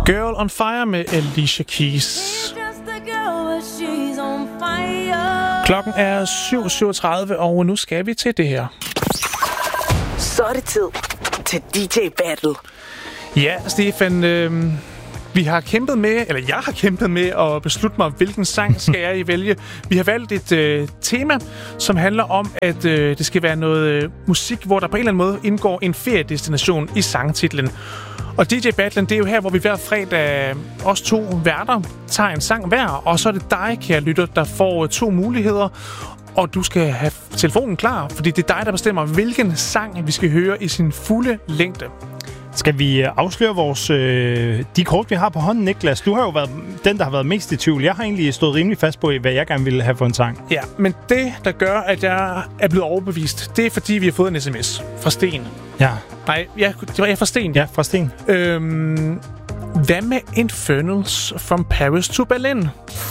Girl on Fire med Alicia Keys. Klokken er 7:37, og nu skal vi til det her. Så er det tid til DJ Battle. Ja, Stefan, jeg har kæmpet med at beslutte mig, hvilken sang skal jeg vælge. Vi har valgt et tema, som handler om, at det skal være noget musik, hvor der på en eller anden måde indgår en feriedestination i sangtitlen. Og DJ Battlen, det er jo her, hvor vi hver fredag, os to værter, tager en sang hver, og så er det dig, kære lytter, der får 2 muligheder. Og du skal have telefonen klar, fordi det er dig, der bestemmer, hvilken sang vi skal høre i sin fulde længde. Skal vi afsløre vores de kort, vi har på hånden, Niklas? Du har jo været den, der har været mest i tvivl. Jeg har egentlig stået rimelig fast på, hvad jeg gerne ville have for en sang. Ja, men det, der gør, at jeg er blevet overbevist, det er, fordi vi har fået en sms fra Sten. Ja. Nej, det var fra Sten. Ja, fra Sten. Hvad med Infernals from Paris to Berlin?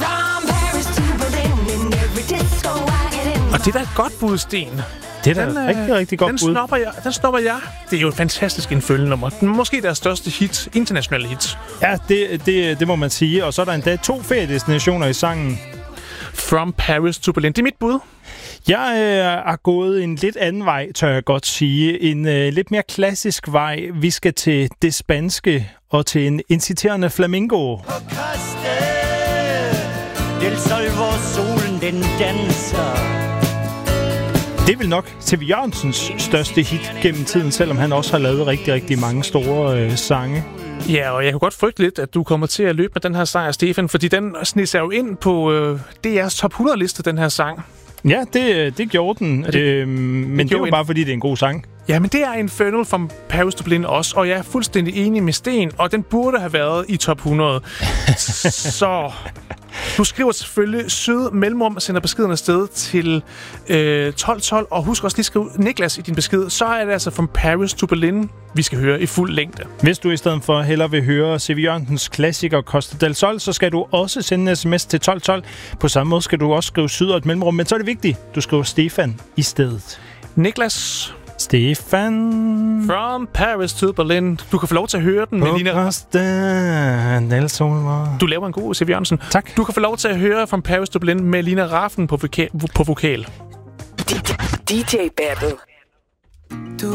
Og det er da et godt bud, Sten. Det er da rigtig, rigtig godt bud. Den snupper jeg. Det er jo et fantastisk Infernal-nummer. Måske deres største hit, internationale hit. Ja, det må man sige. Og så er der endda 2 feriedestinationer i sangen. From Paris to Berlin. Det er mit bud. Jeg er gået en lidt anden vej, tør jeg godt sige. En lidt mere klassisk vej. Vi skal til det spanske og til en inciterende flamingo. Del sol, hvor solen den danser. Det er vel nok TV Jørgensens største hit gennem tiden, selvom han også har lavet rigtig, rigtig mange store sange. Ja, og jeg kunne godt frygte lidt, at du kommer til at løbe med den her sejr, Stefan, fordi den sniger jo ind på DR's top 100-liste, den her sang. Ja, det gjorde den, men det var bare, fordi det er en god sang. Ja, men det er Infernal from Paris to Berlin også, og jeg er fuldstændig enig med Sten, og den burde have været i top 100. Så du skriver selvfølgelig søde mellemrum og sender beskeden afsted til 1212, og husk også lige at skrive Niklas i din besked. Så er det altså from Paris to Berlin, vi skal høre i fuld længde. Hvis du i stedet for hellere vil høre CV Jørgensens klassiker Costa del Sol, så skal du også sende en sms til 1212. På samme måde skal du også skrive syd og et mellemrum, men så er det vigtigt, du skriver Stefan i stedet. Niklas. Stefan. From Paris to Berlin. Du kan få lov til at høre den med Lina. Du laver en god C.V. Jørgensen. Tak. Du kan få lov til at høre From Paris to Berlin med Lina Raffen på vokal. DJ Battle.